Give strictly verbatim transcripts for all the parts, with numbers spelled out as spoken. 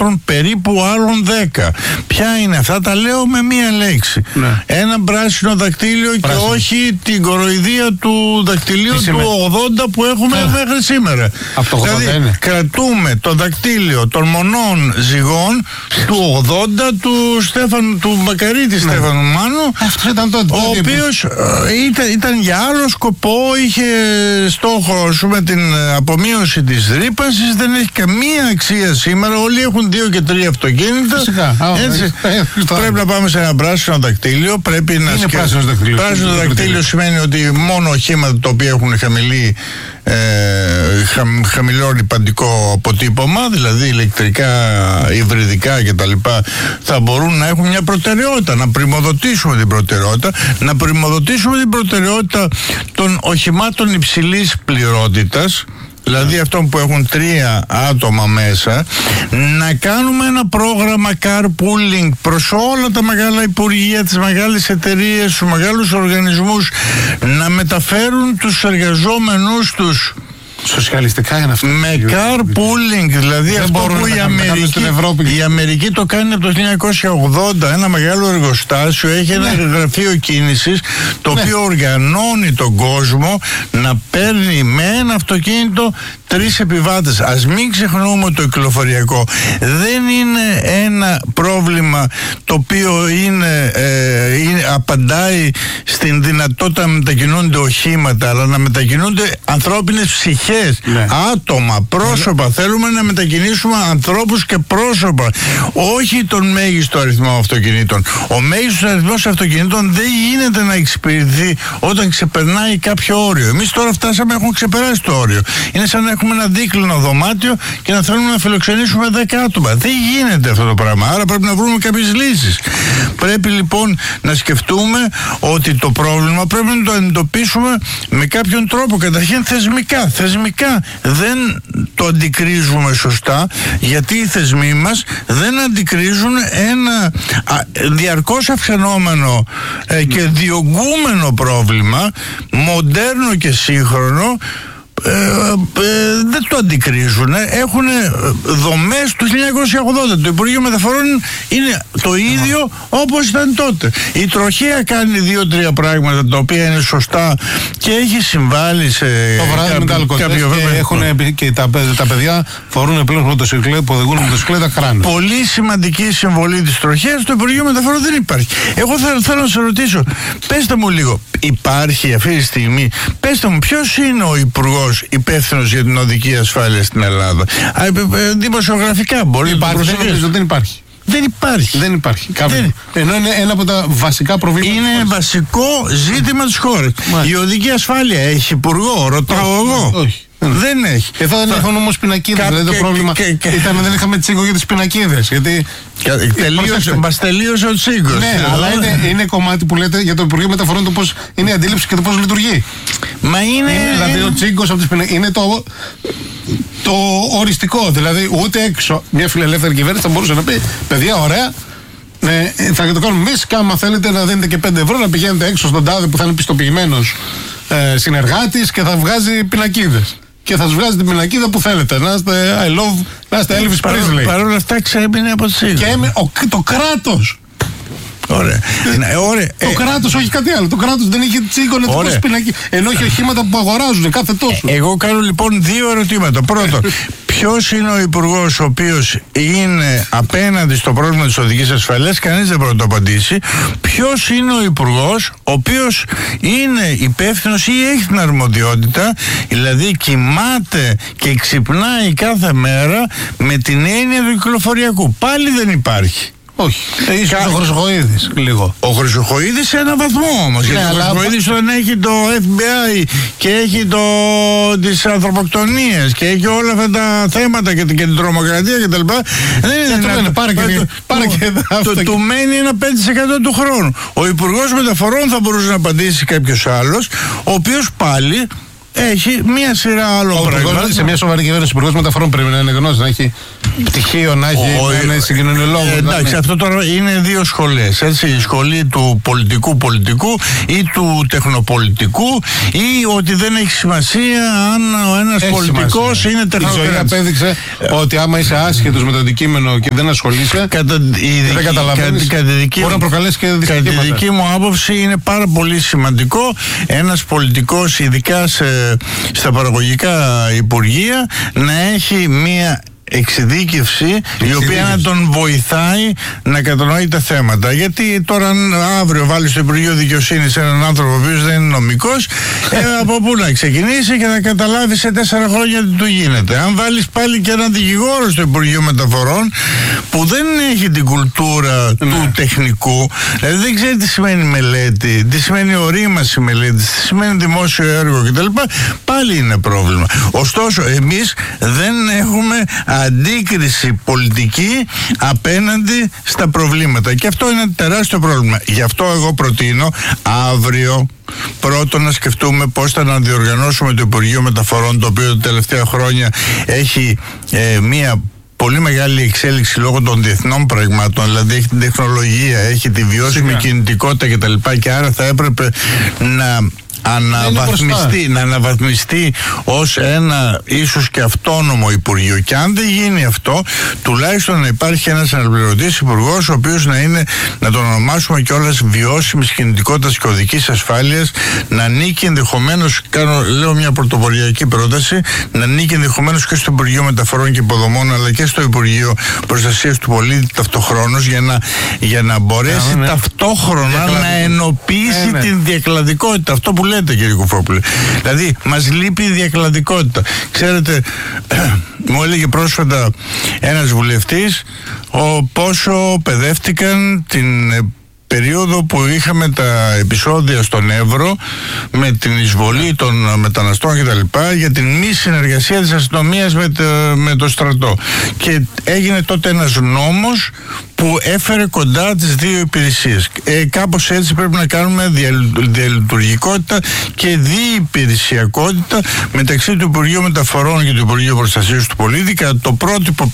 χιλιόμετρων περίπου άλλων δέκα. Ποια είναι αυτά? Τα λέω με μία λέξη. Ναι. Ένα πράσινο δακτύλιο πράσινο. Και όχι την κοροϊδία του δακτυλίου του ογδόντα που έχουμε yeah. μέχρι σήμερα. Από το ογδόντα δηλαδή, είναι. Κρατούμε το δακτύλιο των μονών ζυγών του ογδόντα του, Στέφαν, του Μακαρίτη ναι. Στέφανου Μάνου. Αυτό ήταν τότε. Ο οποίος ήταν, ήταν για άλλο σκοπό, είχε στόχο με την απομείωση της ρύπανσης, δεν έχει καμία αξία σήμερα. Όλοι έχουν δύο και τρία αυτοκίνητα. Φυσικά. Έτσι. Πρέπει να πάμε σε ένα πράσινο δακτύλιο. Πρέπει να σκεφτούμε. Πράσινο δακτύλιο. Πράσινο δακτύλιο σημαίνει ότι μόνο οχήματα τα οποία έχουν χαμηλή, ε, χα, χαμηλό ρυπαντικό αποτύπωμα, δηλαδή ηλεκτρικά, υβριδικά κτλ., θα μπορούν να έχουν μια προτεραιότητα. Να πρημοδοτήσουμε την προτεραιότητα, να πρημοδοτήσουμε την προτεραιότητα των οχημάτων υψηλής πληρότητας, δηλαδή αυτών που έχουν τρία άτομα μέσα, να κάνουμε ένα πρόγραμμα carpooling προς όλα τα μεγάλα υπουργεία, τις μεγάλες εταιρείες, τους μεγάλους οργανισμούς, να μεταφέρουν τους εργαζόμενους τους σοσιαλιστικά είναι αυτό. Με carpooling, δηλαδή δεν αυτό που η Αμερική, η Αμερική το κάνει από το χίλια εννιακόσια ογδόντα. Ένα μεγάλο εργοστάσιο, έχει ένα ναι. γραφείο κίνησης το ναι. οποίο οργανώνει τον κόσμο να παίρνει με ένα αυτοκίνητο τρεις επιβάτες. Ας μην ξεχνούμε το κυκλοφοριακό. Δεν είναι ένα πρόβλημα το οποίο είναι, ε, είναι, απαντάει στην δυνατότητα να μετακινούνται οχήματα, αλλά να μετακινούνται ανθρώπινες ψυχές, ναι. άτομα, πρόσωπα. Ναι. Θέλουμε να μετακινήσουμε ανθρώπους και πρόσωπα. Όχι τον μέγιστο αριθμό αυτοκινήτων. Ο μέγιστος αριθμός αυτοκινήτων δεν γίνεται να εξυπηρετηθεί όταν ξεπερνάει κάποιο όριο. Εμείς τώρα φτάσαμε, έχουμε ξεπεράσει το όριο. Είναι σαν να έχουμε ένα δίκλινο δωμάτιο και να θέλουμε να φιλοξενήσουμε δέκα άτομα. Δεν γίνεται αυτό το πράγμα. Άρα πρέπει να βρούμε κάποιες λύσεις. Πρέπει λοιπόν να σκεφτούμε ότι το πρόβλημα πρέπει να το εντοπίσουμε με κάποιον τρόπο. Καταρχήν θεσμικά. Θεσμικά δεν το αντικρίζουμε σωστά, γιατί οι θεσμοί μας δεν αντικρίζουν ένα α, διαρκώς αυξανόμενο ε, και διωγγούμενο πρόβλημα, μοντέρνο και σύγχρονο. Ε, ε, δεν το αντικρίζουν. Έχουν δομές του χίλια εννιακόσια ογδόντα. Το Υπουργείο Μεταφορών είναι το ίδιο όπως ήταν τότε. Η τροχέα κάνει δύο-τρία πράγματα τα οποία είναι σωστά και έχει συμβάλει σε το βράδυ με τα αλκοτές και, έχουν, και τα, τα παιδιά φορούν πλέον μοτοσυκλέτα που οδηγούν μοτοσυκλέτα κράνο. Πολύ σημαντική συμβολή της τροχέας στο Υπουργείο Μεταφορών δεν υπάρχει. Εγώ θα, θέλω να σε ρωτήσω, πέστε μου λίγο, υπάρχει αυτή τη στιγμή, πέστε μου ποιος είναι ο υπουργός υπεύθυνος για την οδική ασφάλεια στην Ελλάδα? Α, δημοσιογραφικά μπορεί να υπάρχει? Δεν νομίζω, δεν υπάρχει. Δεν υπάρχει. Δεν υπάρχει. Δεν... Ενώ είναι ένα από τα βασικά προβλήματα. Είναι βασικό ζήτημα της χώρας. Η οδική ασφάλεια έχει υπουργό, ρωτάω όχι, εγώ. Όχι. Δεν έχει. Εδώ δεν έχουν όμως πινακίδες. Δηλαδή το πρόβλημα και, και, ήταν δεν είχαμε τσίγκο για τις πινακίδες. Γιατί. Τελείωσε, μας τελείωσε ο τσίγκος. Ναι, αλλά είναι, είναι κομμάτι που λέτε για το Υπουργείο Μεταφορών το πώς είναι η αντίληψη και το πώς λειτουργεί. Μα είναι. είναι δηλαδή ο τσίγκος από τις πινακίδες είναι το, το οριστικό. Δηλαδή ούτε έξω μια φιλελεύθερη κυβέρνηση θα μπορούσε να πει: παιδιά, ωραία. Ναι, θα το κάνουμε εμείς. Και άμα θέλετε να δίνετε και πέντε ευρώ, να πηγαίνετε έξω στον τάδε που θα είναι πιστοποιημένος ε, συνεργάτης και θα βγάζει πινακίδες. Και θα σας βγάζει την πινακίδα που θέλετε. Να είστε I love, να είστε Elvis Presley. Παρ' όλα αυτά ξέμεινε από τσίγκο. Και έμεινε, ο, το κράτος. Ωραία. ναι, ωραία. Το ε, κράτος, όχι κάτι άλλο. Το κράτος δεν είχε τσίγκο να του πινακίδα. Ενώ έχει οχήματα που αγοράζουν κάθε τόσο. Ε, εγώ κάνω λοιπόν δύο ερωτήματα. Πρώτον, ποιος είναι ο υπουργός ο οποίος είναι απέναντι στο πρόβλημα της οδικής ασφαλείας? Κανείς δεν μπορεί να το απαντήσει. Ποιος είναι ο υπουργός ο οποίος είναι υπεύθυνος ή έχει την αρμοδιότητα, δηλαδή κοιμάται και ξυπνάει κάθε μέρα με την έννοια του κυκλοφοριακού? Πάλι δεν υπάρχει. Όχι. Ίσως Κα... ο Χρυσοχοΐδης λίγο. Ο Χρυσοχοΐδης σε έναν βαθμό όμως. Ναι, γιατί ο Χρυσοχοΐδης όταν έχει το Εφ Μπι Άι και έχει το... τις ανθρωποκτονίες και έχει όλα αυτά τα θέματα και, και την τρομοκρατία και τα λοιπά. Δεν είναι δυνατό. Πάρε και, το, πάρε το, και το, το, του μένει ένα πέντε τοις εκατό του χρόνου. Ο Υπουργός Μεταφορών θα μπορούσε να απαντήσει κάποιος άλλος, ο οποίος πάλι έχει μία σειρά άλλων πραγμάτων. Σε μια σοβαρή κυβέρνηση, ο Υπουργός Μεταφορών πρέπει να είναι γνώστης, να έχει πτυχίο, να έχει ένα συγκοινωνιολόγο. Ε, εντάξει, αυτό τώρα είναι δύο σχολές. Έτσι, η σχολή του πολιτικού-πολιτικού ή του τεχνοπολιτικού, ή ότι δεν έχει σημασία αν ο ένας πολιτικός είναι τεχνοκράτης. Η ζωή απέδειξε ότι άμα είσαι άσχετος με το αντικείμενο και δεν ασχολείσαι, κατά, η, δεν καταλαβαίνεις, κατά, κατά δική, μπορεί να προκαλέσει και δυστυχήματα. Κατά τη δική μου άποψη είναι πάρα πολύ σημαντικό ένας πολιτικός, ειδικά σε, στα παραγωγικά υπουργεία, να έχει μία εξειδίκευση η οποία να τον βοηθάει να κατανοεί τα θέματα. Γιατί τώρα, αν αύριο βάλει στο Υπουργείο Δικαιοσύνης έναν άνθρωπο ο οποίος δεν είναι νομικός, ε, από πού να ξεκινήσει και να καταλάβει σε τέσσερα χρόνια τι του γίνεται. Αν βάλεις πάλι και έναν δικηγόρο στο Υπουργείο Μεταφορών που δεν έχει την κουλτούρα ναι. του τεχνικού, δηλαδή δεν ξέρει τι σημαίνει μελέτη, τι σημαίνει ορίμαση μελέτη, τι σημαίνει δημόσιο έργο κτλ., πάλι είναι πρόβλημα. Ωστόσο, εμείς δεν έχουμε αντίκριση πολιτική απέναντι στα προβλήματα. Και αυτό είναι τεράστιο πρόβλημα. Γι' αυτό εγώ προτείνω αύριο πρώτον να σκεφτούμε πώς θα να διοργανώσουμε το Υπουργείο Μεταφορών, το οποίο τα τελευταία χρόνια έχει ε, μία πολύ μεγάλη εξέλιξη λόγω των διεθνών πραγμάτων, δηλαδή έχει την τεχνολογία, έχει τη βιώσιμη κινητικότητα κτλ. Και άρα θα έπρεπε να αναβαθμιστεί, να αναβαθμιστεί ως ένα ίσως και αυτόνομο Υπουργείο. Και αν δεν γίνει αυτό, τουλάχιστον να υπάρχει ένας αναπληρωτής υπουργός, ο οποίος να είναι, να τον ονομάσουμε κιόλας βιώσιμης κινητικότητας και οδικής ασφάλειας, να ανήκει ενδεχομένως, κάνω, λέω μια πρωτοποριακή πρόταση, να ανήκει ενδεχομένως και στο Υπουργείο Μεταφορών και Υποδομών, αλλά και στο Υπουργείο Προστασίας του Πολίτη ταυτοχρόνως, για να, για να μπορέσει ναι, ναι. ταυτόχρονα να ενοποιήσει ναι, ναι. την διακλαδικότητα. Αυτό που λέτε, κύριε Κουφόπουλε. Δηλαδή, μας λείπει η διακλαδικότητα. Ξέρετε, μου έλεγε πρόσφατα ένας βουλευτής ο, πόσο παιδεύτηκαν την περίοδο που είχαμε τα επεισόδια στον Εύρο με την εισβολή των μεταναστών και τα λοιπά, για την μη συνεργασία της αστυνομίας με το, με το στρατό. Και έγινε τότε ένας νόμος που έφερε κοντά τις δύο υπηρεσίες. Ε, κάπως έτσι πρέπει να κάνουμε διαλειτουργικότητα και διυπηρεσιακότητα μεταξύ του Υπουργείου Μεταφορών και του Υπουργείου Προστασίας του Πολίτη, κατά το πρότυπο,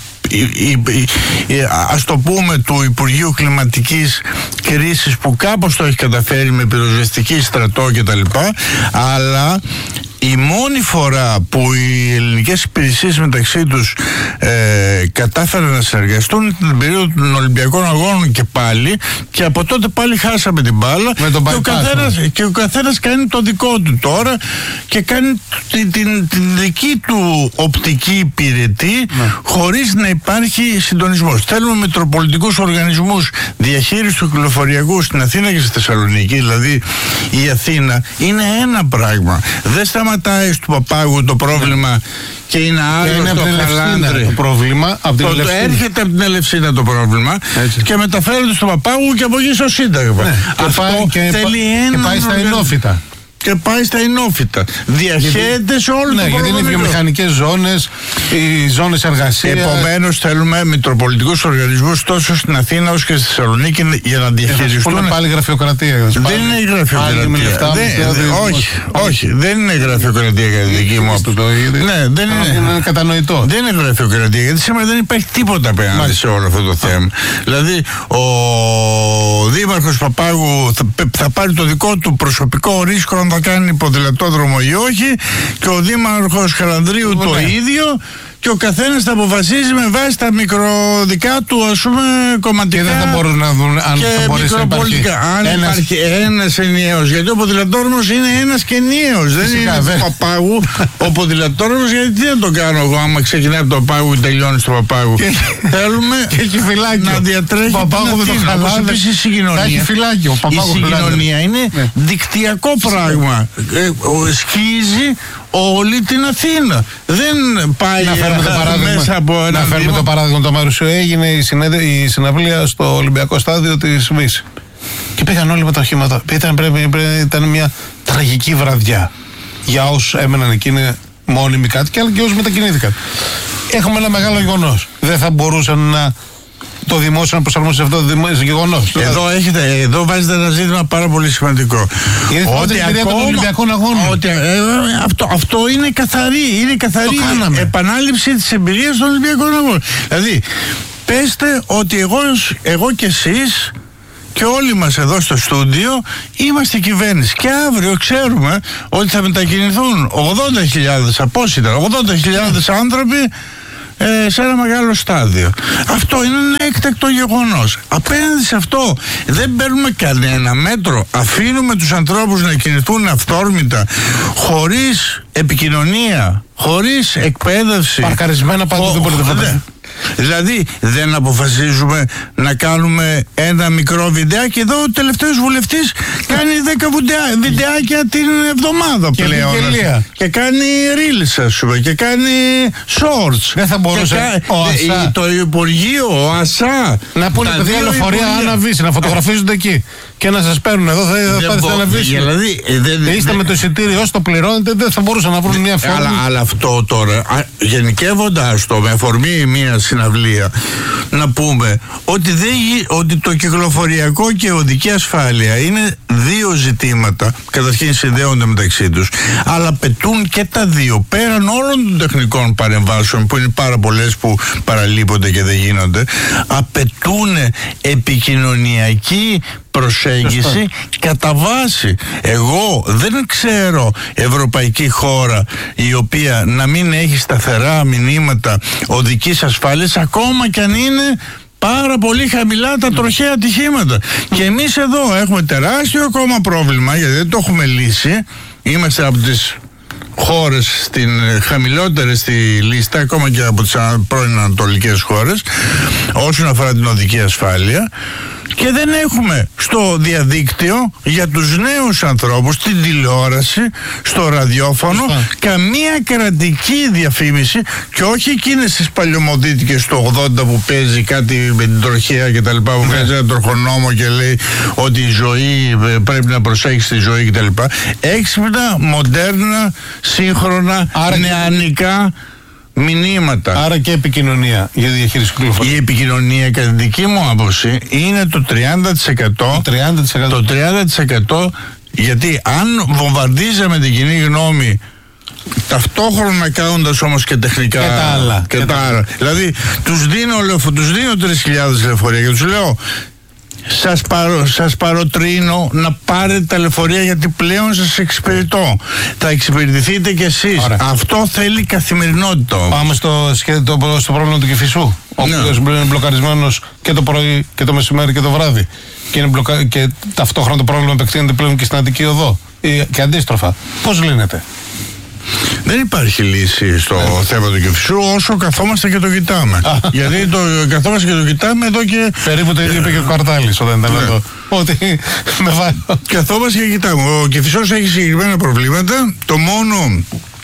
ας το πούμε, του Υπουργείου Κλιματικής Κρίσης, που κάπως το έχει καταφέρει με πυροσβεστική, στρατό κτλ. Αλλά η μόνη φορά που οι ελληνικές υπηρεσίες μεταξύ τους ε, κατάφεραν να συνεργαστούν ήταν την περίοδο των Ολυμπιακών Αγώνων, και πάλι, και από τότε πάλι χάσαμε την μπάλα, και ο, καθένας, και ο καθένας κάνει το δικό του τώρα και κάνει την, την, την δική του οπτική υπηρετή, ναι. χωρίς να υπάρχει συντονισμός. Θέλουμε μετροπολιτικούς οργανισμούς διαχείρισης του κυκλοφοριακού στην Αθήνα και στη Θεσσαλονίκη. Δηλαδή η Αθήνα είναι ένα πράγμα. Δεν σταματάει στο Παπάγου το πρόβλημα, ναι. και είναι άλλο στο Χαλάνδρη το πρόβλημα. Από την το, το έρχεται από την Ελευσίνα το πρόβλημα, έτσι. Και μεταφέρεται στο Παπάγου και από εκεί στο Σύνταγμα. Ναι. Αυτό και πάει, θέλει και, ένα και πάει στα ενόφυτα. Και πάει στα ενόφυτα. Διαχέεται σε όλο ναι, το γιατί είναι βιομηχανικές ζώνες, οι ζώνες εργασίας. Επομένως, θέλουμε μητροπολιτικούς οργανισμούς τόσο στην Αθήνα όσο και στη Θεσσαλονίκη για να διαχειριστούν. Είναι πάλι γραφειοκρατία. Δεν πάλι, είναι γραφειοκρατία. Δεν, δε, όχι, όχι, δεν είναι γραφειοκρατία κατά τη δική μου άποψη. Ναι, δεν είναι. Είναι κατανοητό. Δεν είναι γραφειοκρατία, γιατί σήμερα δεν υπάρχει τίποτα απέναντι σε όλο αυτό το θέμα. Δηλαδή, ο Δήμαρχος Παπάγου θα πάρει το δικό του προσωπικό ρίσκο θα κάνει ποδηλατόδρομο ή όχι, και ο Δήμαρχος Χαλανδρίου το ναι. ίδιο, και ο καθένας θα αποφασίζει με βάση τα μικροδικά του, ας πούμε, κομματικά. Και δεν θα μπορούν να δουν αν θα μπορέσει να υπάρχει αν ένας... υπάρχει ένας ενιαίος. Γιατί ο ποδηλατόδρομος είναι ένας και ενιαίος. Δεν είναι του Παπάγου ο ποδηλατόδρομος, γιατί τι να τον κάνω εγώ άμα ξεκινάει από το Παπάγου και τελειώνει στο Παπάγου. Θέλουμε να διατρέχει Παπάγου με το Χαλάνδρη. Η συγκοινωνία, η συγκοινωνία είναι δικτυακό πράγμα. Σκίζει όλη την Αθήνα. Δεν πάει να φέρουμε το παράδειγμα, μέσα από ένα. Να φέρουμε το παράδειγμα το Μαρουσιό. Έγινε η, συνέδε, η συναυλία στο Ολυμπιακό Στάδιο της Βύση. Και πήγαν όλοι με τα οχήματα. Ήταν, πρέπει, πρέπει, ήταν μια τραγική βραδιά για όσους έμεναν εκεί, είναι μόνιμοι κάτοικοι, αλλά και όσους μετακινήθηκαν. Έχουμε ένα μεγάλο γεγονός. Δεν θα μπορούσαν να το δημόσιο να προσαρμόσει αυτό το γεγονός. Εδώ, έχετε, εδώ βάζετε ένα ζήτημα πάρα πολύ σημαντικό. Είναι ότι ακόμα, των Ολυμπιακών Αγώνων. Ότι, ε, αυτό, αυτό είναι καθαρή, είναι καθαρή επανάληψη της εμπειρίας των Ολυμπιακών Αγώνων. Δηλαδή, πέστε ότι εγώ, εγώ και εσείς και όλοι μας εδώ στο στούντιο είμαστε κυβέρνηση και αύριο ξέρουμε ότι θα μετακινηθούν ογδόντα χιλιάδες, από όσοι ήταν, ογδόντα χιλιάδες άνθρωποι ε, σε ένα μεγάλο στάδιο. Αυτό είναι ένα έκτακτο γεγονός. Απέναντι σε αυτό δεν παίρνουμε κανένα μέτρο. Αφήνουμε τους ανθρώπους να κινηθούν αυθόρμητα, χωρίς επικοινωνία, χωρίς εκπαίδευση. Παρκαρισμένα παντού δεν μπορείτε να φανταστείτε. Δηλαδή δεν αποφασίζουμε να κάνουμε ένα μικρό βιντεάκι. Εδώ ο τελευταίος βουλευτής κάνει δέκα βιντεάκια την εβδομάδα και πλέον. Και κάνει reels, ας πούμε, και κάνει shorts. Δεν θα μπορούσε κα... ο ΑΣΑ. Το Υπουργείο, ο ΑΣΑ. Να πούνε παιδιά λεωφορεία αναβήσει, να φωτογραφίζονται εκεί. Και να σας παίρνουν εδώ, θα πάτε στην αναβήσει. Δηλαδή, δεν, είστε δεν... με το εισιτήριο, όσο το πληρώνετε, δεν θα μπορούσαν να βρουν μια φόρμα. Αλλά, αλλά αυτό τώρα, γενικεύοντας το με αφορμή μια συναυλία, να πούμε ότι, δεν, ότι το κυκλοφοριακό και οδική ασφάλεια είναι δύο ζητήματα. Καταρχήν συνδέονται μεταξύ τους, αλλά πετούν και τα δύο πέραν όλων των τεχνικών παρεμβάσεων, που είναι πάρα πολλές που παραλείπονται και δεν γίνονται. Απαιτούν επικοινωνιακή προσέγγιση κατά βάση. Εγώ δεν ξέρω ευρωπαϊκή χώρα η οποία να μην έχει σταθερά μηνύματα οδικής ασφάλειας, ακόμα κι αν είναι πάρα πολύ χαμηλά τα τροχαία ατυχήματα. Και εμείς εδώ έχουμε τεράστιο ακόμα πρόβλημα, γιατί δεν το έχουμε λύσει. Είμαστε από τις χώρες στην χαμηλότερη στη λίστα, ακόμα και από τις πρώην ανατολικές χώρες, όσον αφορά την οδική ασφάλεια. Και δεν έχουμε στο διαδίκτυο για τους νέους ανθρώπους, στην τηλεόραση, στο ραδιόφωνο, καμία κρατική διαφήμιση, και όχι εκείνες τις παλιωμοδίτικες του ογδόντα που παίζει κάτι με την τροχέα και τα λοιπά, που βγάζει ένα τροχονόμο και λέει ότι η ζωή πρέπει να προσέχει τη ζωή και τα λοιπά. Έξυπνα, μοντέρνα, σύγχρονα, άρα νεανικά μηνύματα. Άρα και επικοινωνία για διαχείριση κυκλοφορίας. Η επικοινωνία, κατά τη δική μου άποψη, είναι το τριάντα τοις εκατό. Το τριάντα τοις εκατό. Το τριάντα τοις εκατό, γιατί αν βομβαρδίζαμε την κοινή γνώμη, ταυτόχρονα κάνοντας όμως και τεχνικά και τα άλλα, και και τα άλλα. Δηλαδή τους δίνω, τους δίνω τρεις χιλιάδες λεωφορεία και τους λέω, Σας, παρο, σας παροτρύνω να πάρετε τα λεωφορεία, γιατί πλέον σας εξυπηρετώ. Θα εξυπηρετηθείτε κι εσείς. Ωραία. Αυτό θέλει καθημερινότητα. Πάμε στο, στο, στο πρόβλημα του Κηφισού. Ο ναι. οποίος είναι μπλοκαρισμένος και το πρωί και το μεσημέρι και το βράδυ. Και, είναι μπλοκα... και ταυτόχρονα το πρόβλημα επεκτείνεται πλέον και στην Αττική Οδό. Και αντίστροφα. Πώς λύνεται? Δεν υπάρχει λύση στο ε. θέμα του Κηφισού όσο καθόμαστε και το κοιτάμε. Γιατί το καθόμαστε και το κοιτάμε εδώ και. Περίπου το ίδιο είπε και ο Καρτάλης όταν ήταν εδώ. Ότι με βάλω. Καθόμαστε και κοιτάμε. Ο Κηφισός έχει συγκεκριμένα προβλήματα. Το μόνο.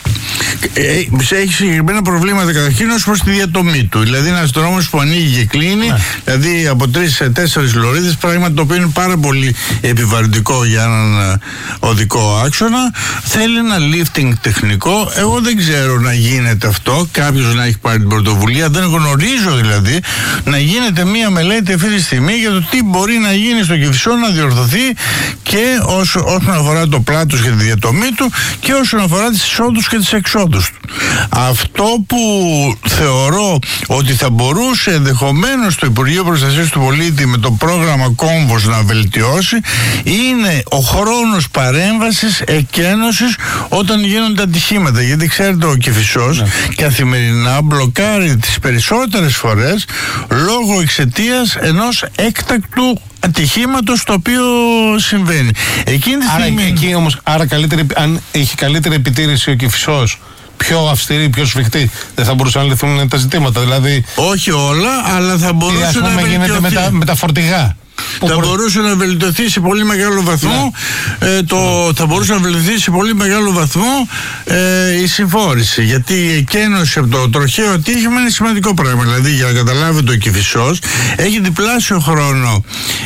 Έχει συγκεκριμένα προβλήματα καταρχήν ως προς τη διατομή του. Δηλαδή ένας δρόμος που ανοίγει και κλείνει, yeah. δηλαδή από τρεις σε τέσσερις λωρίδες, πράγμα το οποίο είναι πάρα πολύ επιβαρυντικό για έναν οδικό άξονα. Θέλει ένα lifting τεχνικό. Εγώ δεν ξέρω να γίνεται αυτό. Κάποιος να έχει πάρει την πρωτοβουλία. Δεν γνωρίζω δηλαδή να γίνεται μία μελέτη αυτή τη στιγμή για το τι μπορεί να γίνει στο Κηφισό, να διορθωθεί και όσο, όσον αφορά το πλάτος και τη διατομή του και όσον αφορά τις εισόδους και τις εξόδους του. Αυτό που θεωρώ ότι θα μπορούσε ενδεχομένως το Υπουργείο Προστασίας του Πολίτη με το πρόγραμμα Κόμβος να βελτιώσει είναι ο χρόνος παρέμβασης, εκένωσης όταν γίνονται ατυχήματα. Γιατί ξέρετε, ο Κηφισός ναι. καθημερινά μπλοκάρει τις περισσότερες φορές λόγω εξαιτίας ενός έκτακτου ατυχήματος το οποίο συμβαίνει. Εκείνη τη άρα, στιγμή... εκεί όμως, άρα καλύτερη, αν έχει καλύτερη επιτήρηση ο Κηφισός, πιο αυστηρή, πιο σφιχτή, δεν θα μπορούσαν να λυθούν τα ζητήματα? Δηλαδή, όχι όλα, αλλά θα μπορούσε να βελτιωθεί. Γίνεται με τα, με τα φορτηγά. Θα προ... μπορούσε να βελτιωθεί σε πολύ μεγάλο βαθμό ναι. ε, το, ναι. θα μπορούσε να βελτιωθεί σε πολύ μεγάλο βαθμό ε, η συμφόρηση, γιατί η εκένωση από το τροχαίο ατύχημα είναι σημαντικό πράγμα. Δηλαδή, για να καταλάβετε, ο Κηφισός έχει διπλάσιο χρόνο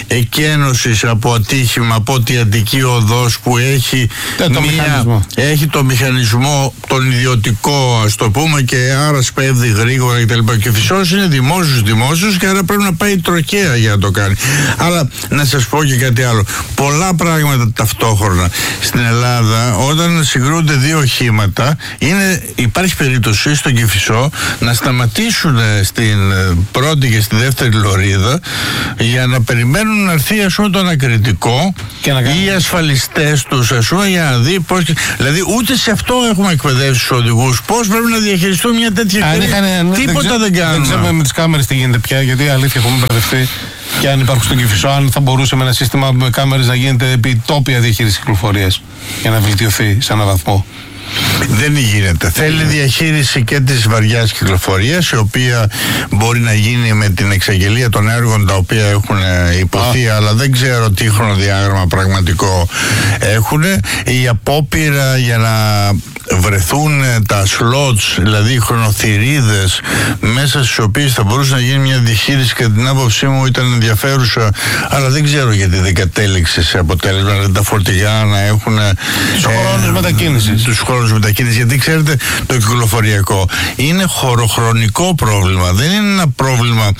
εκένωσης από ατύχημα, από ότι η Αττική Οδός που έχει, το μία, μηχανισμό. έχει το μηχανισμό τον ιδιωτικό, ας το πούμε, και άρα σπέβδει γρήγορα κτλ. Και, και φυσός είναι δημόσιος δημόσιος και άρα πρέπει να πάει τροχαία για να το κάνει. Αλλά να σας πω και κάτι άλλο. Πολλά πράγματα ταυτόχρονα στην Ελλάδα, όταν συγκρούνται δύο οχήματα, είναι, υπάρχει περίπτωση στον Κηφισό να σταματήσουν στην πρώτη και στη δεύτερη λωρίδα για να περιμένουν να έρθει, ας πούμε, το ανακριτικό και να οι ασφαλιστές τους, ας πούμε, για να δει πώς. Δηλαδή, ούτε σε αυτό έχουμε εκπαιδεύσει τους οδηγούς. Πώς πρέπει να διαχειριστούν μια τέτοια κρίση. Τίποτα δεν, δεν κάνουν. Δεν ξέρουμε με τις κάμερες τι γίνεται πια, γιατί η αλήθεια έχουμε μπερδευτεί. Και αν υπάρχουν στον Κηφισό, αν θα μπορούσε με ένα σύστημα με κάμερες να γίνεται επιτόπια διαχείριση κυκλοφορίας για να βελτιωθεί σε έναν βαθμό. Δεν γίνεται. Θέλει διαχείριση και της βαριάς κυκλοφορίας, η οποία μπορεί να γίνει με την εξαγγελία των έργων τα οποία έχουν υποθεί, Α. αλλά δεν ξέρω τι χρονοδιάγραμμα πραγματικό έχουν. Η απόπειρα για να βρεθούν τα slots, δηλαδή οι χρονοθυρίδες μέσα στις οποίες θα μπορούσε να γίνει μια διαχείριση, κατά την άποψή μου ήταν ενδιαφέρουσα, αλλά δεν ξέρω γιατί δεν κατέληξε σε αποτέλεσμα. Δηλαδή τα φορτηγά να έχουν τους ε, χρόνους μετακίνησης. Τους χρόνους μετακίνησης. Γιατί ξέρετε, το κυκλοφοριακό είναι χωροχρονικό πρόβλημα. Δεν είναι ένα πρόβλημα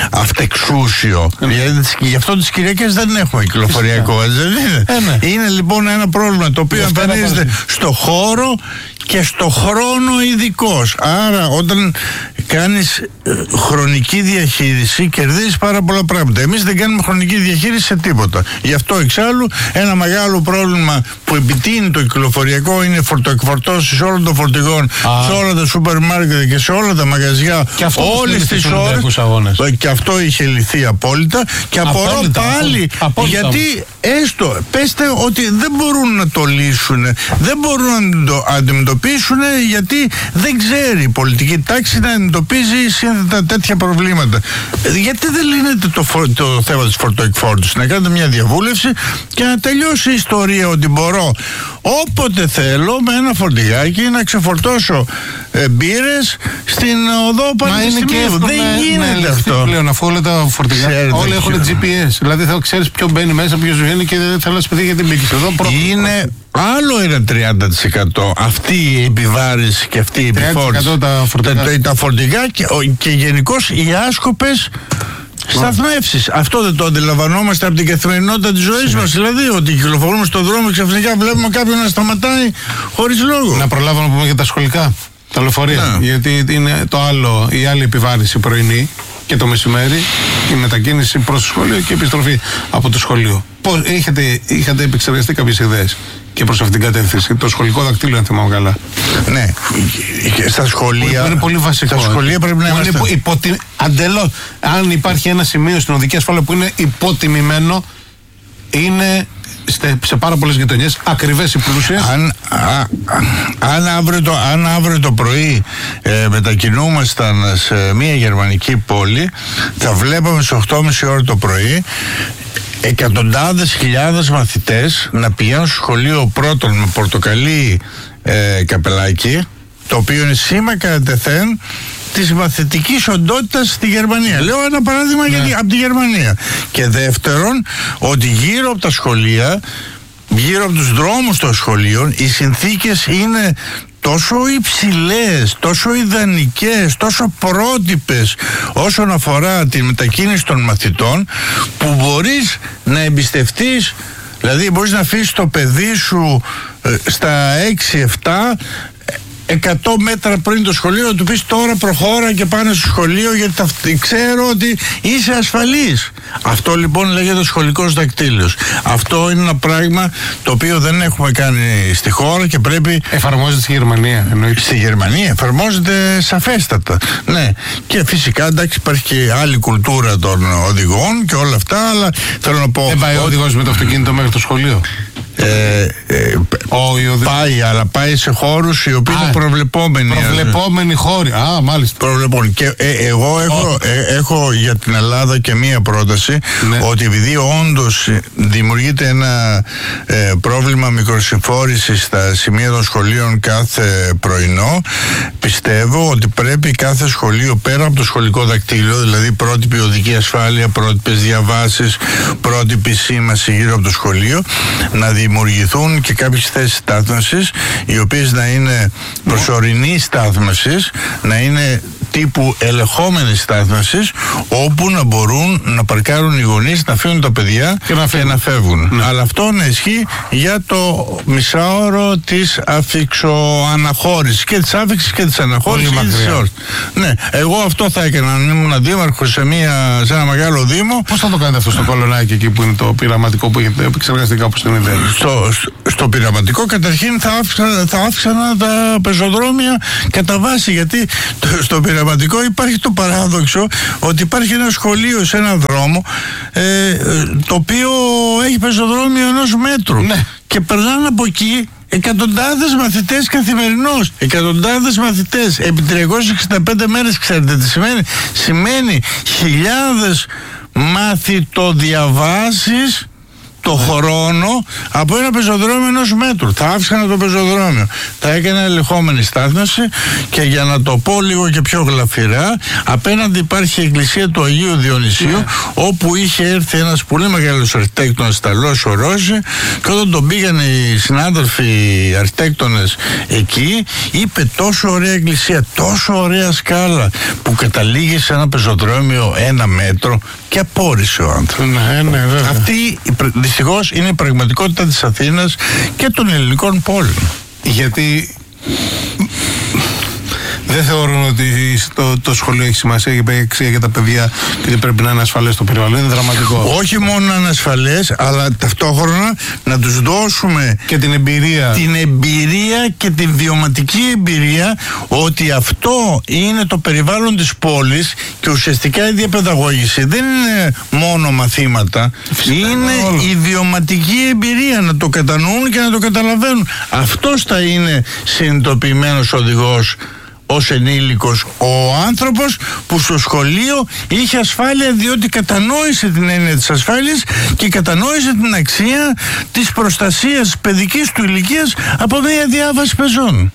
αυτεξούσιο. Mm. Γιατί γι' αυτό τις Κυριακές δεν έχουμε κυκλοφοριακό. Δεν είναι. Ε, ναι. Είναι λοιπόν ένα πρόβλημα το οποίο εμφανίζεται στο χώρο και στο χρόνο ειδικός. Άρα όταν κάνεις ε, χρονική διαχείριση κερδίζεις πάρα πολλά πράγματα. Εμείς δεν κάνουμε χρονική διαχείριση σε τίποτα. Γι' αυτό εξάλλου ένα μεγάλο πρόβλημα που επιτείνει το κυκλοφοριακό είναι φορτοεκφορτώσεις όλων των φορτηγών Α. σε όλα τα σούπερ μάρκετ και σε όλα τα μαγαζιά όλες τις ώρες. Και αυτό είχε λυθεί απόλυτα και απορώ απόλυτα, πάλι απόλυτα. Γιατί έστω πέστε ότι δεν μπορούν να το λύσουν, δεν μπορούν να το αντιμετωπίσουν, γιατί δεν ξέρει η πολιτική τάξη να αντιμετωπίζει σύνθετα τέτοια προβλήματα. Γιατί δεν λύνεται το, φο- το θέμα της φορτοεκφόρτωσης? Να κάνετε μια διαβούλευση και να τελειώσει η ιστορία ότι μπορώ όποτε θέλω με ένα φορτηγάκι να ξεφορτώσω ε, μπύρες στην οδό Πανεπιστημίου. Δεν γίνεται ναι, αυτό. Πλέον, αφού όλα τα φορτηγά όλοι έχουν τζι πι ες. Δηλαδή θα ξέρεις ποιο μπαίνει μέσα, ποιο βγαίνει και δεν θα λες παιδί γιατί μπήκες εδώ. Είναι άλλο ένα τριάντα τοις εκατό αυτή η επιβάρηση και αυτή η επιφόρτηση. Τα φορτηγά, τα, τα φορτηγά και, και γενικώς οι άσκοπες σταθμεύσεις. Αυτό δεν το αντιλαμβανόμαστε από την καθημερινότητα της ζωής μας? Δηλαδή ότι κυκλοφορούμε στον δρόμο και ξαφνικά βλέπουμε κάποιον να σταματάει χωρίς λόγο. Να προλάβω να πούμε για τα σχολικά, τα λεωφορεία. Ναι. Γιατί είναι το άλλο, η άλλη επιβάρηση πρωινή και το μεσημέρι, η μετακίνηση προς το σχολείο και η επιστροφή από το σχολείο. Πώς είχατε, είχατε επεξεργαστεί κάποιες ιδέες και προς αυτήν την κατεύθυνση? Το σχολικό δακτύλιο, αν θυμάμαι καλά. Ναι, στα σχολεία. Είναι πολύ βασικό. Στα σχολεία πρέπει να είμαστε. Είναι υποτι... Αντελώς, αν υπάρχει ένα σημείο στην οδική ασφάλεια που είναι υποτιμημένο, είναι σε πάρα πολλές γειτονιές ακριβές οι πλούσιες. Αν, α, αν, αύριο το, αν αύριο το πρωί ε, μετακινούμασταν σε μια γερμανική πόλη, θα βλέπαμε στις οκτώ και μισή ώρα το πρωί εκατοντάδες χιλιάδες μαθητές να πηγαίνουν στο σχολείο πρώτον με πορτοκαλί ε, καπελάκι, το οποίο είναι σήμα κατά τεθέν της μαθητικής οντότητας στη Γερμανία. Λέω ένα παράδειγμα ναι. γιατί, από τη Γερμανία. Και δεύτερον, ότι γύρω από τα σχολεία, γύρω από τους δρόμους των σχολείων, οι συνθήκες είναι τόσο υψηλές, τόσο ιδανικές, τόσο πρότυπες όσον αφορά τη μετακίνηση των μαθητών, που μπορείς να εμπιστευτείς. Δηλαδή μπορείς να αφήσεις το παιδί σου ε, στα έξι επτά εκατό μέτρα πριν το σχολείο, να του πεις τώρα προχώρα και πάνε στο σχολείο, γιατί θα, ξέρω ότι είσαι ασφαλής. Αυτό λοιπόν λέγεται σχολικός δακτύλιος. Αυτό είναι ένα πράγμα το οποίο δεν έχουμε κάνει στη χώρα και πρέπει... Εφαρμόζεται στη Γερμανία, εννοείται. Στη Γερμανία εφαρμόζεται σαφέστατα. Ναι. Και φυσικά εντάξει υπάρχει και άλλη κουλτούρα των οδηγών και όλα αυτά, αλλά θέλω να πω... Δεν πάει ο οδηγός με το αυτοκίνητο μέχρι το σχολείο. ε, ε, oh, πάει, αλλά πάει σε χώρους οι οποίοι ah, είναι προβλεπόμενοι. Προβλεπόμενοι χώροι. Α, μάλιστα. Προβλεπόμενοι. Και ε, εγώ έχω, oh. ε, έχω για την Ελλάδα και μία πρόταση, ναι. ότι επειδή όντως δημιουργείται ένα ε, πρόβλημα μικροσυμφόρησης στα σημεία των σχολείων κάθε πρωινό, πιστεύω ότι πρέπει κάθε σχολείο, πέρα από το σχολικό δακτύλιο, δηλαδή πρότυπη οδική ασφάλεια, πρότυπες διαβάσεις, πρότυπη σήμαση γύρω από το σχολείο, να δημιουργηθούν και κάποιες θέσεις στάθμευσης, οι οποίες να είναι προσωρινή στάθμευσης, να είναι τύπου ελεγχόμενης στάθμευσης, όπου να μπορούν να παρκάρουν οι γονείς, να αφήνουν τα παιδιά και να, και να φεύγουν. Ναι. Αλλά αυτό να ισχύει για το μισάωρο της αφιξοαναχώρησης, και της άφηξης και της αναχώρησης και της όρτης. Ναι, εγώ αυτό θα έκανα αν ήμουν δήμαρχος σε, μια, σε ένα μεγάλο δήμο. Πώς θα το κάνετε αυτό στο Κολονάκι, εκεί που είναι το πειραματικό που έχετε επεξεργαστεί κάπως την ιδέα? Στο, στο, στο πειραματικό καταρχήν θα άφηξα, θα άφηξα τα πεζοδρόμια κατά βάση, γιατί το, στο πειραματικό υπάρχει το παράδοξο ότι υπάρχει ένα σχολείο σε ένα δρόμο, ε, το οποίο έχει πεζοδρόμιο ενός μέτρου, ναι. και περνάνε από εκεί εκατοντάδες μαθητές καθημερινώς. Εκατοντάδες μαθητές επί τριακόσιες εξήντα πέντε μέρες. Ξέρετε τι σημαίνει? Σημαίνει χιλιάδες μαθητοδιαβάσεις το χρόνο από ένα πεζοδρόμιο ενός μέτρου. Θα άφησαν το πεζοδρόμιο, θα έκανε ελεγχόμενη στάθμευση, και για να το πω λίγο και πιο γλαφυρά, απέναντι υπάρχει η εκκλησία του Αγίου Διονυσίου, yeah. όπου είχε έρθει ένας πολύ μεγάλος αρχιτέκτονας Ιταλός, ο Ρώση, και όταν τον πήγαν οι συνάδελφοι αρχιτέκτονες εκεί, είπε τόσο ωραία εκκλησία, τόσο ωραία σκάλα, που καταλήγει σε ένα πεζοδρόμιο ένα μέτρο, και απόρρισε ο άνθρωπος. Ναι, ναι, βέβαια. Αυτή δυστυχώς είναι η πραγματικότητα της Αθήνας και των ελληνικών πόλεων. Γιατί δεν θεωρούν ότι το, το σχολείο έχει σημασία και έχει αξία για τα παιδιά και ότι πρέπει να είναι ασφαλές το περιβάλλον? Είναι δραματικό. Όχι μόνο να είναι ασφαλές, αλλά ταυτόχρονα να τους δώσουμε και την εμπειρία. Την εμπειρία και την βιωματική εμπειρία ότι αυτό είναι το περιβάλλον της πόλης, και ουσιαστικά η διαπαιδαγώγηση δεν είναι μόνο μαθήματα. Φυσικά, είναι όλο. Η βιωματική εμπειρία, να το κατανοούν και να το καταλαβαίνουν. Αυτός θα είναι συνειδητοποιημένος οδηγός ως ενήλικος ο άνθρωπος που στο σχολείο είχε ασφάλεια, διότι κατανόησε την έννοια της ασφάλειας και κατανόησε την αξία της προστασίας παιδικής του ηλικίας από μια διάβαση πεζών.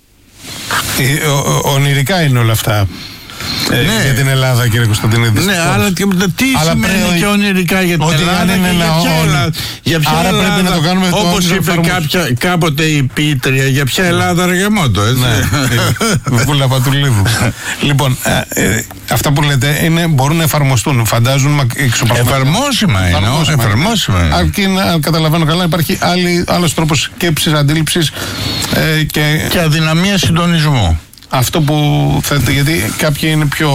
Ε, ο, ο, ονειρικά είναι όλα αυτά. Ε, ναι. Για την Ελλάδα, κύριε Κωνσταντινίδη. Ναι, αλλά τι αλλά σημαίνει πρέπει... και ονειρικά για την ότι Ελλάδα? Είναι και για ποια Ελλάδα, για ποια άρα Ελλάδα, πρέπει να το κάνουμε, όπως είπε κάποια, κάποτε η Πίτρια, για ποια Ελλάδα ρε γαμώτο, έτσι. Ναι, Βούλα Πατουλίδου. Λοιπόν, ε, ε, αυτά που λέτε είναι, μπορούν να εφαρμοστούν. Φαντάζουν εξωπραγματικά. Εφαρμόσιμα είναι. Εφαρμόσιμα, εφαρμόσιμα είναι. Αρκεί να καταλαβαίνω καλά, υπάρχει άλλος τρόπος σκέψης, αντίληψης ε, και... και αδυναμία συντονισμού. Αυτό που θέλετε, γιατί κάποιοι είναι πιο...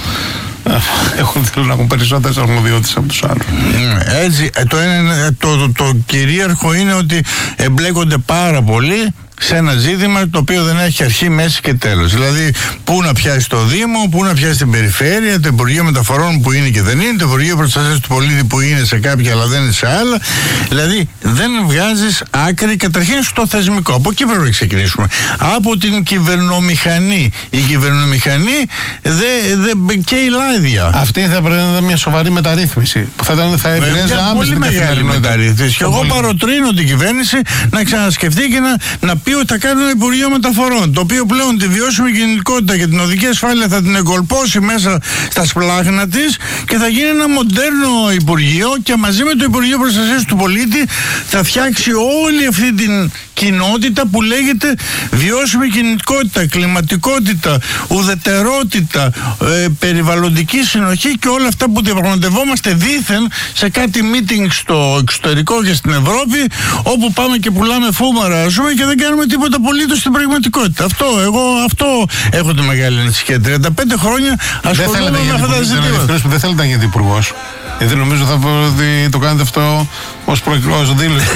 έχουν, θέλουν να έχουν περισσότερες αρμοδιότητες από τους άλλους. Έτσι, το, ένα, το, το, το κυρίαρχο είναι ότι εμπλέκονται πάρα πολύ σε ένα ζήτημα το οποίο δεν έχει αρχή, μέση και τέλος. Δηλαδή, πού να πιάσει το Δήμο, πού να πιάσει την περιφέρεια, το Υπουργείο Μεταφορών που είναι και δεν είναι, το Υπουργείο Προστασίας του Πολίτη που είναι σε κάποια αλλά δεν είναι σε άλλα. Δηλαδή, δεν βγάζεις άκρη καταρχήν στο θεσμικό. Από εκεί πρέπει να ξεκινήσουμε. Από την κυβερνομηχανή. Η κυβερνομηχανή δε, δε, και η λάδια. Αυτή θα πρέπει να είναι μια σοβαρή μεταρρύθμιση. Που θα, ήταν, θα επηρέαζε άμεσα. Πολύ μεγάλη μεταρρύθμιση. Και εγώ παροτρύνω την κυβέρνηση να ξανασκεφτεί και να, να πει ότι θα κάνει ένα Υπουργείο Μεταφορών, το οποίο πλέον τη βιώσιμη κινητικότητα και την οδική ασφάλεια θα την εγκολπώσει μέσα στα σπλάχνα της και θα γίνει ένα μοντέρνο Υπουργείο, και μαζί με το Υπουργείο Προστασίας του Πολίτη θα φτιάξει όλη αυτή την κοινότητα που λέγεται βιώσιμη κινητικότητα, κλιματικότητα, ουδετερότητα, ε, περιβαλλοντική συνοχή και όλα αυτά που διαπραγματευόμαστε δήθεν σε κάτι meeting στο εξωτερικό και στην Ευρώπη, όπου πάμε και πουλάμε φούμαρα, ας πούμε, και δεν κάνουμε τίποτα απολύτως στην πραγματικότητα. Αυτό, εγώ αυτό έχω τη μεγάλη ανησυχία. τριάντα πέντε χρόνια ασχολούμαι με αυτά τα ζητήματα. Δεν θέλετε να γίνετε υπουργός. Γιατί νομίζω θα πω ότι το κάνετε αυτό ως προεκλογός δήλωση.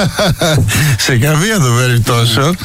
Σε καμία των περιπτώσεων.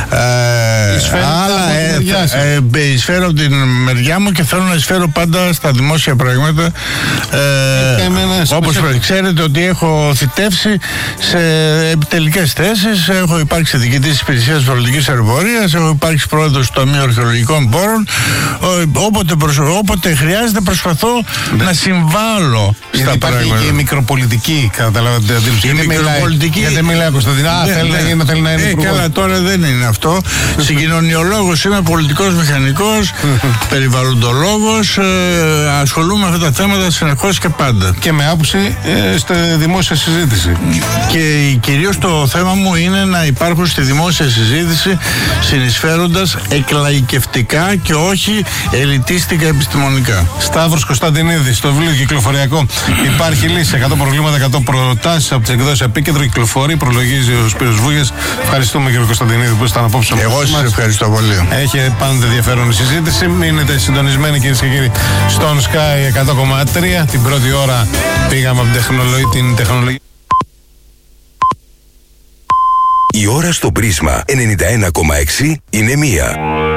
Αλλά εισφέρω από την μεριά μου και θέλω να εισφέρω πάντα στα δημόσια πράγματα. Όπως ξέρετε ότι έχω θητεύσει σε επιτελικές θέσεις, έχω υπάρξει διοικητής της Υπηρεσίας Φορολογικής Αεροπορίας, έχω υπάρξει πρόεδρος του Ταμείου Αρχαιολογικών Πόρων. Όποτε, προσ... όποτε χρειάζεται προσπαθώ ναι. να συμβάλλω γιατί στα πράγματα. Υπάρχει και η μικροπολιτική, καταλάβατε την αντίληψη. Η μικροπολιτική. Γιατί δεν μιλάει ο Κωνσταντινά, ναι, θέλει, ναι. να, θέλει να είναι. Ε, καλά, τώρα δεν είναι αυτό. Συγκοινωνιολόγος είμαι, πολιτικός μηχανικός, περιβαλλοντολόγος, ε, ασχολούμαι με αυτά τα θέματα συνεχώς και πάντα. Και με άποψη ε, στη δημόσια συζήτηση. Και κυρίως το θέμα μου είναι να υπάρχουν στη δημόσια συζήτηση συνεισφέροντας εκλαϊκευτικά και όχι ελιτίστικα επιστημονικά. Σταύρος Κωνσταντινίδης, το βιβλίο κυκλοφοριακό. Υπάρχει λύση. εκατό προβλήματα, εκατό προτάσεις από τις εκδόσεις Επίκεντρο. Κυκλοφορεί, προλογίζει ο Σπύρος Βούγιας. Ευχαριστούμε κύριε Κωνσταντινίδη που ήσταν απόψε. Εγώ σας ευχαριστώ πολύ. Έχει πάντα ενδιαφέρον η συζήτηση. Μείνετε συντονισμένοι κυρίες και κύριοι στον Sky εκατό κόμμα τρία. Την πρώτη ώρα πήγαμε από την τεχνολογία. Την τεχνολογία. Η ώρα στο Πρίσμα ενενήντα ένα κόμμα έξι είναι μία.